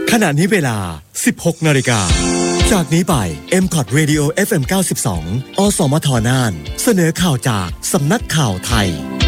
ขณะนี้เวลา 16 นาฬิกาจากนี้ไป MCOT Radio FM 92 อสมทน่านเสนอข่าวจากสำนักข่าวไทย